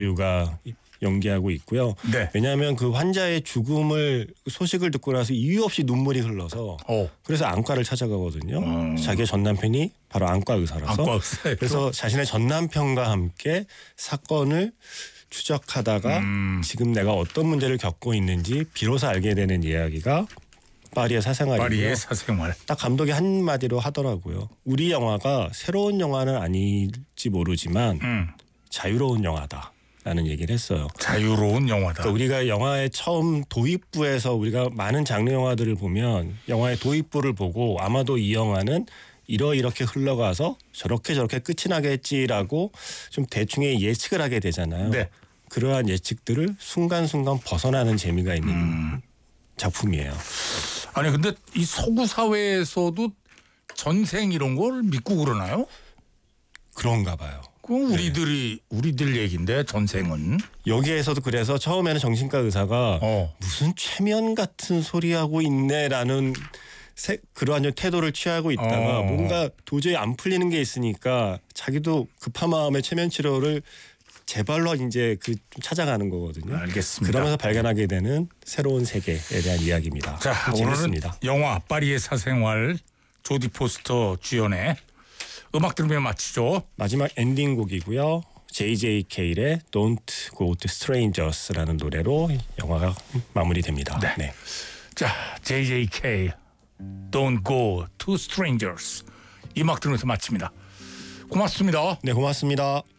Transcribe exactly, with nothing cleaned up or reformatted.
배우가 연기하고 있고요. 네. 왜냐하면 그 환자의 죽음을 소식을 듣고 나서 이유 없이 눈물이 흘러서 오. 그래서 안과를 찾아가거든요. 음. 자기의 전 남편이 바로 안과 의사라서. 안과 의사예요. 그래서 자신의 전 남편과 함께 사건을 추적하다가 음. 지금 내가 어떤 문제를 겪고 있는지 비로소 알게 되는 이야기가 파리의 사생활이고요. 파리의 사생활. 딱 감독이 한마디로 하더라고요. 우리 영화가 새로운 영화는 아닐지 모르지만 음. 자유로운 영화다라는 얘기를 했어요. 자유로운 영화다. 그러니까 우리가 영화의 처음 도입부에서 우리가 많은 장르 영화들을 보면 영화의 도입부를 보고 아마도 이 영화는 이러이렇게 흘러가서 저렇게 저렇게 끝이 나겠지라고 좀 대충의 예측을 하게 되잖아요. 네. 그러한 예측들을 순간순간 벗어나는 재미가 있는 음. 작품이에요. 아니 근데 이 서구 사회에서도 전생 이런 걸 믿고 그러나요? 그런가 봐요. 그건 우리들이 네. 우리들 얘기인데 전생은 여기에서도 그래서 처음에는 정신과 의사가 어. 무슨 최면 같은 소리 하고 있네라는 세, 그러한 태도를 취하고 있다가 어. 뭔가 도저히 안 풀리는 게 있으니까 자기도 급한 마음에 최면 치료를 제발로 이제 그 찾아가는 거거든요. 알겠습니다. 그러면서 발견하게 되는 새로운 세계에 대한 이야기입니다. 자, 재밌습니다. 오늘은 영화 파리의 사생활 조디 포스터 주연의 음악 들으면 마치죠. 마지막 엔딩곡이고요. 제이제이케이의 Don't Go to Strangers라는 노래로 영화가 마무리됩니다. 네. 네. 자, 제이제이케이 Don't Go to Strangers 이 음악 들으면서 마칩니다. 고맙습니다. 네, 고맙습니다.